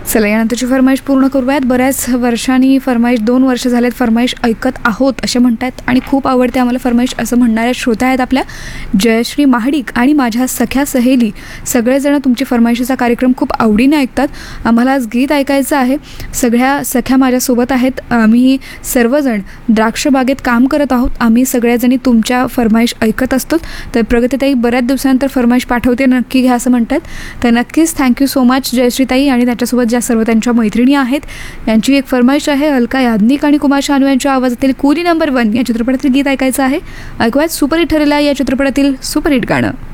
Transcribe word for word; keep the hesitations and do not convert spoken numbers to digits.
चला यानंतरची फरमाईश पूर्ण करूयात. बऱ्याच वर्षांनी फरमाईश, दोन वर्ष झालेत फरमाईश ऐकत आहोत असे म्हणतात आणि खूप आवडते आम्हाला फरमाईश असं म्हणणाऱ्या श्रोता आहेत आपल्या जयश्री महाडिक आणि माझ्या सख्या सहेली. सगळेजण तुमची फरमाईशीचा कार्यक्रम खूप आवडीने ऐकतात. आम्हाला आज गीत ऐकायचं आहे. सगळ्या सख्या माझ्यासोबत आहेत. आम्ही सर्वजण द्राक्ष बागेत काम करत आहोत. आम्ही सगळ्याजणी तुमच्या फरमाईश ऐकत असतो. तर प्रगतीताई बऱ्याच दिवसानंतर फरमाईश पाठवते, नक्की घ्या असं म्हणतात. तर नक्कीच थँक्यू सो मच जयश्रीताई आणि त्याच्यासोबत ज्या सर्व त्यांच्या मैत्रिणी आहेत. यांची एक फरमाईश आहे अलका याज्ञिक आणि कुमार शानू यांच्या आवाजातील कुली नंबर वन या चित्रपटातील गीत ऐकायचं आहे. ऐकूयात सुपरहिट ठरलेला या चित्रपटातील सुपरहिट गाणं.